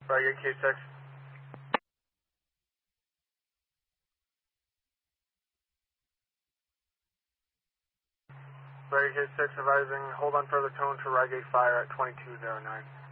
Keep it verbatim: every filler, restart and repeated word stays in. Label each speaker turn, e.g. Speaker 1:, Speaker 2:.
Speaker 1: Brigade K six. Brigade K six advising, hold on further tone to Rygate fire at twenty-two oh nine.